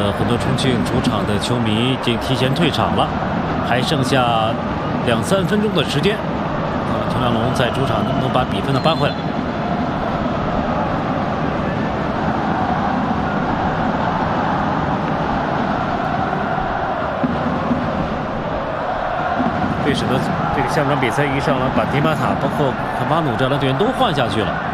很多重庆主场的球迷已经提前退场了，还剩下2、3分钟的时间。陈亮龙在主场能不能把比分扳回来？这使得这个下半场比赛遇上了板迪马塔，包括坎巴努这样的队员都换下去了。